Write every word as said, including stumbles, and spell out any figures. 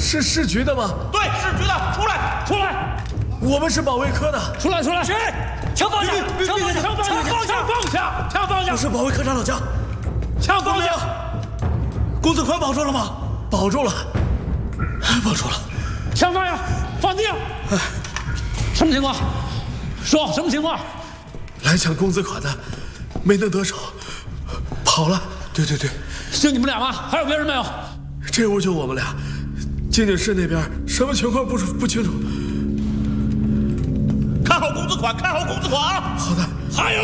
是市局的吗？ 对，市局的，出来，出来！ 我们是保卫科的， 出来，出来！ 谁？枪放下！枪放下！ 枪放下！枪放下！枪放下！ 我是保卫科长老姜， 枪放下！ 公子宽保住了吗？保住了，保住了。 枪放下！放地上！什么情况？说什么情况？ 来抢公子款的，没能得手，跑了。对对对， 就你们俩吗？还有别人没有？ 这屋就我们俩，静静室那边什么情况不不清楚。 看好公子款，看好公子款啊！ 好的。 还有